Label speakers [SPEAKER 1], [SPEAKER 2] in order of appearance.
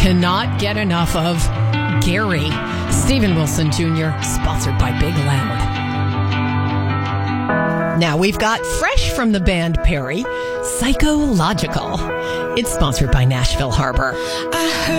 [SPEAKER 1] cannot get enough of Gary. Stephen Wilson Jr., sponsored by Big Loud. Now we've got fresh from the band Perry, Psychological. It's sponsored by Nashville Harbor.